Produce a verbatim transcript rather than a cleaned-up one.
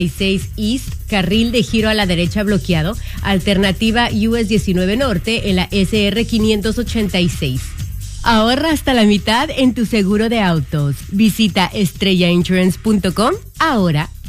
seis East, carril de giro a la derecha bloqueado, alternativa U S diecinueve Norte en la S R quinientos ochenta y seis. Ahorra hasta la mitad en tu seguro de autos. Visita estrella insurance punto com ahora